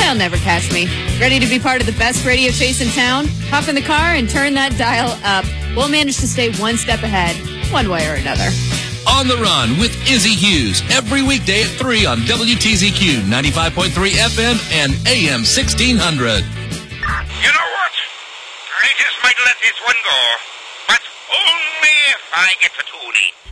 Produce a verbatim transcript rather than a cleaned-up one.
They'll never catch me. Ready to be part of the best radio chase in town? Hop in the car and turn that dial up. We'll manage to stay one step ahead, one way or another. On the Run with Izzy Hughes, every weekday at three on W T Z Q ninety-five point three F M and A M sixteen hundred. You know what? I just might let this one go, but only if I get to tuning.